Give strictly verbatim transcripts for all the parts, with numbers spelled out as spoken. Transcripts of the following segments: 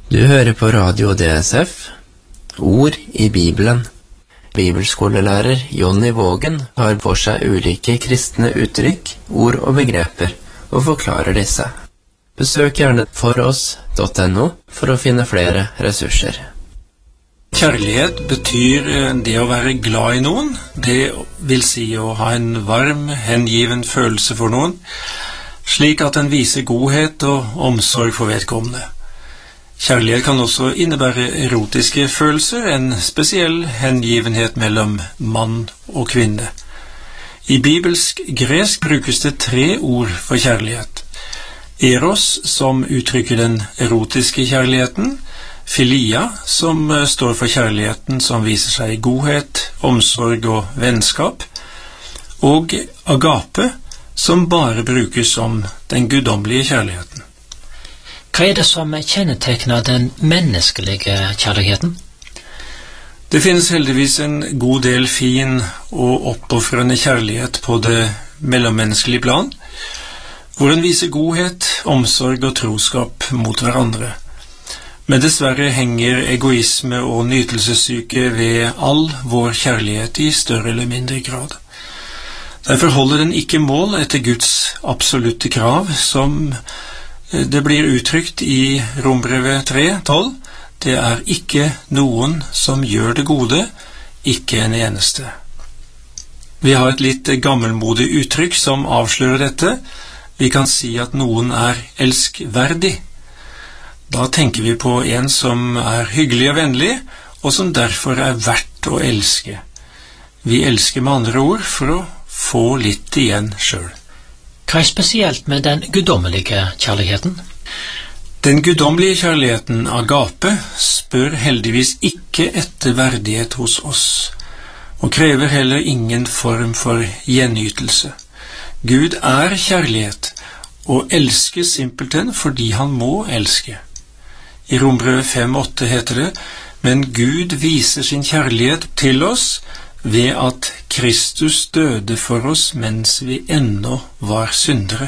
Du hører på Radio D S F, Ord i Bibelen. Bibelskolelærer Jonny Vågen har for seg ulike kristne uttrykk, ord og begreper, og forklarer disse. Besøk gjerne foross punktum no for å finne flere ressurser. Kjærlighet betyr det å være glad i noen. Det vil si å ha en varm, hengiven følelse for noen, slik at den viser godhet og omsorg for vedkommende. Kjærlighet kan også innebære erotiske følelser, en spesiell hengivenhet mellom mann og kvinne. I bibelsk gresk brukes det tre ord for kjærlighet. Eros, som uttrykker den erotiske kjærligheten, Filia, som står for kjærligheten som viser seg i godhet, omsorg og vennskap, og agape, som bare brukes om den guddommelige kjærligheten. Hva er det som kjennetegner den menneskelige kjærligheten? Det finnes heldigvis en god del fin og oppofrende kjærlighet på det mellommenneskelige plan, hvor en viser godhet, omsorg og troskap mot hverandre. Men dessverre henger egoisme og nytelsessyke ved all vår kjærlighet i større eller mindre grad. Derfor holder den ikke mål etter Guds absolutte krav, som det blir uttrykt i Rombrevet tre tolv. Det er ikke noen som gjør det gode, ikke en eneste. Vi har et litt gammelmodig uttrykk som avslører dette. Vi kan si at noen er elskverdig. Da tenker vi på en som er hyggelig og vennlig, og som derfor er verdt å elske. Vi elsker med andre ord for å få litt igjen selv. Hva er spesielt med den guddommelige kjærligheten? Den guddommelige kjærligheten, agape, spør heldigvis ikke etter verdighet hos oss, og krever heller ingen form for gjenytelse. Gud er kjærlighet, og elsker simpelthen fordi han må elske. I Rombrevet fem åtte heter det, men Gud viser sin kjærlighet til oss ved at Kristus døde for oss mens vi ennå var syndere.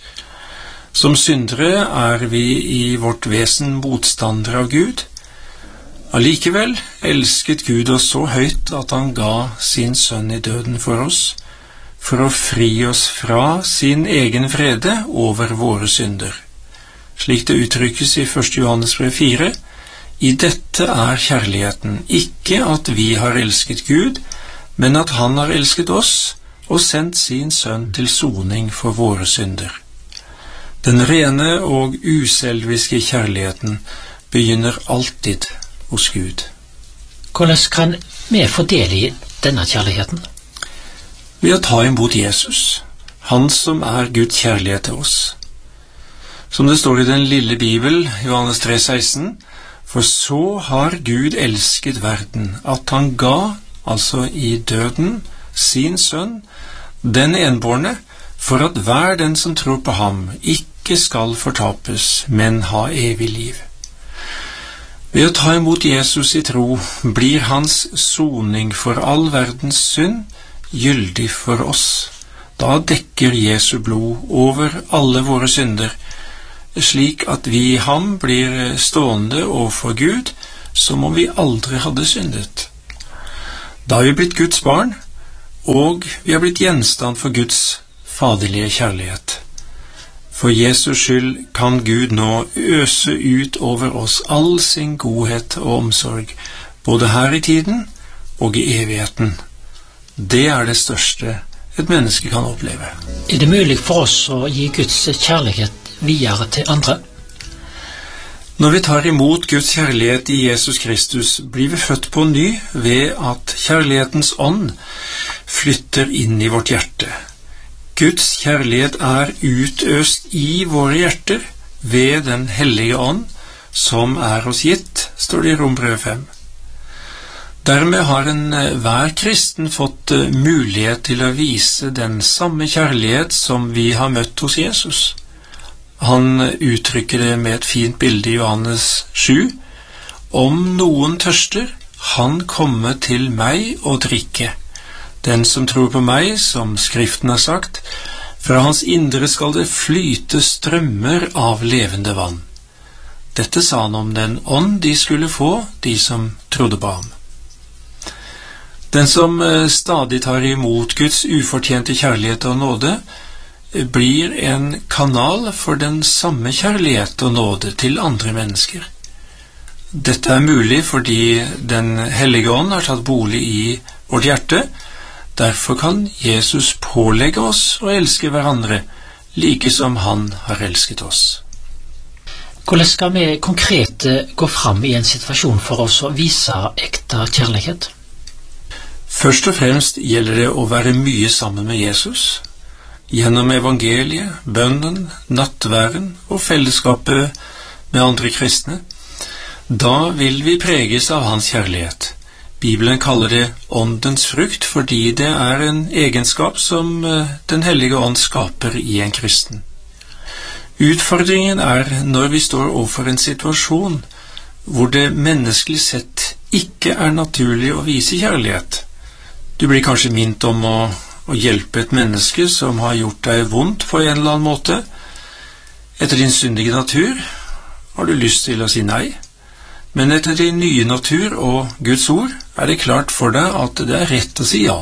Som syndere er vi i vårt vesen motstandere av Gud. Allikevel elsket Gud oss så høyt at han ga sin sønn i døden for oss, for å fri oss fra sin egen vrede over våre synder. Slik det uttrykkes i første Johannes brev fire, i dette er kjærligheten, ikke at vi har elsket Gud, men at han har elsket oss og sendt sin sønn til soning for våre synder. Den rene og uselviske kjærligheten begynner alltid hos Gud. Hvordan kan vi få del i denne kjærligheten? Ved å ta imot Jesus, han som er Guds kjærlighet til oss. Som det står i den lille Bibel, Johannes tre seksten, for så har Gud elsket verden, at han ga, altså i døden, sin sønn, den enbårne, for at hver den som tror på ham ikke skal fortapes, men ha evig liv. Ved å ta imot Jesus i tro blir hans soning for all verdens synd gyldig for oss. Da dekker Jesu blod over alle våre synder, slik at vi i ham blir stående overfor Gud som om vi aldri hadde syndet. Da har vi blitt Guds barn, og vi har blitt gjenstand for Guds faderlige kjærlighet. For Jesus skyld kan Gud nå øse ut over oss all sin godhet og omsorg, både her i tiden og i evigheten. Det er det største et menneske kan oppleve. Er det mulig for oss å gi Guds kjærlighet videre til andre? Når vi tar imot Guds kjærlighet i Jesus Kristus, blir vi født på ny ved at kjærlighetens ånd flytter inn i vårt hjerte. Guds kjærlighet er utøst i våre hjerter ved den hellige ånd, som er oss gitt, står det i Rombrevet fem. Dermed har en hver kristen fått mulighet til å vise den samme kjærlighet som vi har møtt hos Jesus. Han uttrykker det med et fint bilde i Johannes sju. Om noen tørster, han komme til meg og drikke. Den som tror på meg, som Skriften har sagt, fra hans indre skal det flyte strømmer av levende vann. Dette sa han om den ånd de skulle få, de som trodde på ham. Den som stadig tar imot Guds ufortjente kjærlighet og nåde, blir en kanal for den samme kjærlighet og nåde til andre mennesker. Dette er mulig fordi Den hellige ånd har tatt bolig i vårt hjerte. Derfor kan Jesus pålegge oss å elske hverandre, like som han har elsket oss. Hvordan skal vi konkret gå fram i en situasjon for oss å vise ekte kjærlighet? Først og fremst gjelder det å være mye sammen med Jesus, gjennom evangeliet, bønnen, nattværen og fellesskapet med andre kristne. Da vil vi preges av hans kjærlighet. Bibelen kaller det åndens frukt fordi det er en egenskap som Den hellige ånd skaper i en kristen. Utfordringen er når vi står overfor en situasjon hvor det menneskelig sett ikke er naturlig å vise kjærlighet. Du blir kanskje minnet om å, å hjelpe et menneske som har gjort deg vondt på en eller annen måte. Etter din syndige natur har du lyst til å si nei, men etter din nye natur og Guds ord er det klart for deg at det er rett å si ja.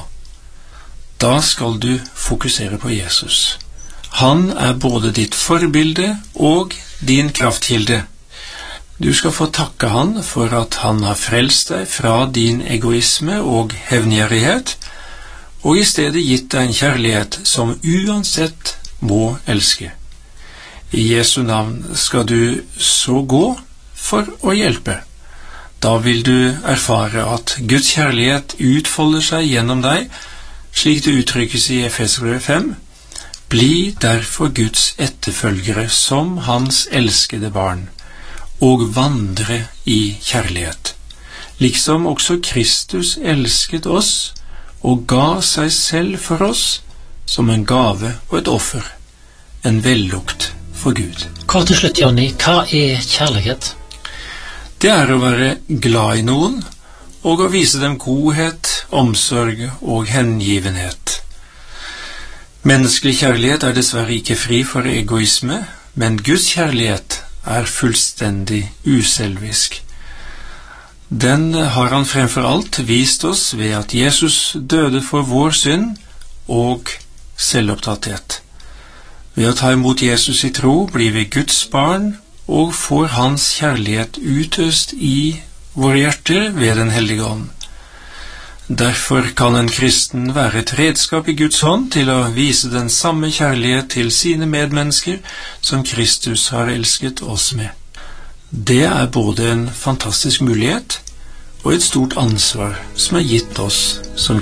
Da skal du fokusere på Jesus. Han er både ditt forbilde og din kraftkilde. Du skal få takke han for at han har frelst deg fra din egoisme og hevngjerrighet, og i stedet gitt deg en kjærlighet som uansett må elske. I Jesu navn skal du så gå for å hjelpe. Da vil du erfare at Guds kjærlighet utfolder seg gjennom deg, slik det uttrykkes i Efeserbrevet fem. Bli derfor Guds etterfølgere som hans elskede barn, og vandre i kjærlighet, liksom også Kristus elsket oss og ga seg selv for oss som en gave og et offer, en vellukt for Gud. Kort til slutt, Jonny, hva er kjærlighet? Det er å være glad i noen, og å vise dem godhet, omsorg og hengivenhet. Menneskelig kjærlighet er dessverre ikke fri for egoisme, men Guds kjærlighet er fullstendig uselvisk. Den har han fremfor alt vist oss ved at Jesus døde for vår synd og selvopptatthet. Ved å ta imot Jesus i tro blir vi Guds barn og får hans kjærlighet utøst i våre hjerter ved Den hellige ånd. Derfor kan en kristen være et redskap i Guds hånd til å vise den samme kjærlighet til sine medmennesker som Kristus har elsket oss med. Det er både en fantastisk mulighet og et stort ansvar som er gitt oss som